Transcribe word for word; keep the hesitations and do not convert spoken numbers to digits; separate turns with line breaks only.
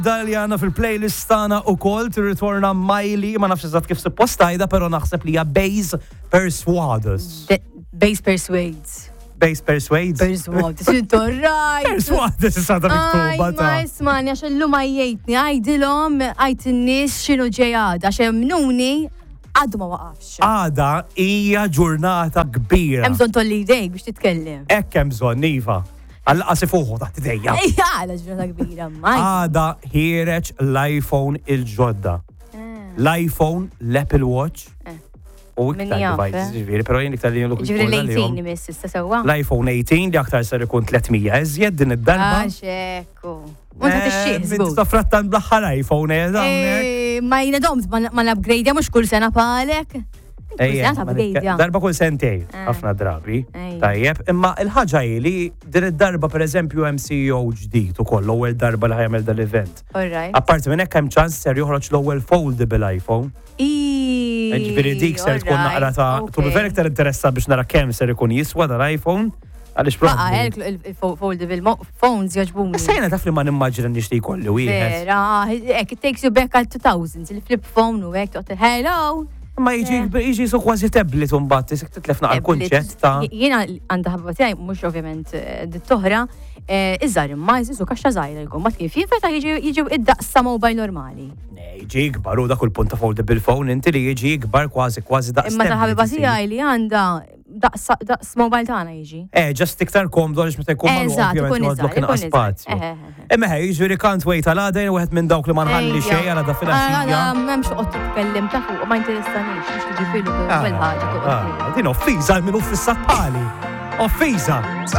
Daljana fil-playlist tagħna ukoll tirritorna Miley, ma nafx eżatt kif suppostajda, però naħseb li hija Bass Persuades.
Bass Persuades.
Bass Persuades?
Persuades, intorraj.
Persuades is-sada miktuba ta'.
Ma ismani, għax illum għajjejtni, għajdilhom għajt in-nies x'inhu ġejjada, għax hemmnuni għadu ma waqafx.
Għada hija ġurnata kbira.
Hemm bżonn tolli jdejk biex titkellem.
Hekk hemm bżonn, Iva. Għalla qasi fuħu taħt idejja.
Ejja, għala ġurnata kbira, ma.
Għada ħireġ l-iPhone il-ġodda. L-iPhone, l-Apple Watch. U iktar devices, ġiviri, pero jien iktar li jien
ġiviri l-eighteen miss, issa sewa?
L-iPhone eighteen li aktar ser ikun tletmija eżjed din id-darba.
Għaxekku. Unta t-xieħ, zbut.
Tafrattan blaħħar iPhone eżda.
Ma jina doms, ma l-upgrade mux kull sena palek.
Darba kull sentej, ħafna drabi. Tajjeb, imma il-ħagġa li din id-darba per eżempju M C O ġdid ukoll l-ewwel darba li ħajamel dal-event. Apparti minn hekk hemm ċans ser joħroġ l-ewwel foldable iPhone. Ġifieri dik ser tkun naqra ta' tu vera iktar interessa biex nara kemm ser ikun jiswa dal-iPhone. Għalix
probabli. il-foldable phones jaġbuni.
Sejna taf li ma nimmaġina nix li jkollu wieħed.
Vera, ek, it takes you back għal two thousands, il-flip phone u ek, toqt hello.
Ma iġi su kważi tablet un batti, sek titlefna għal-kunċett ta'
Jena għanda ħabba tijaj, mux ovvjament dit-toħra, iżżar imma jizu kaxxa zaħira jkun, ma kif jinfeta jiġi id-daqsa mobile normali.
Iġi ikbar u dak il-punta foldable phone, inti li iġi ikbar kważi kważi daqs.
Imma ta' ħabba tijaj li għanda daqs mobile tagħna jiġi.
Eh, ġast iktar komdu għaliex meta jkun ovvjament għadlok inqas spazju. Imma ħej, jiġri can't wait għal għada wieħed minn dawk li ma nħalli xejn għal għada fil-għaxija.
Għada m'hemmx qod titkellem ta' fuq ma interessanix biex tiġi fil-ħaġa.
Din offiża minn uffiċċat pali. Offiża.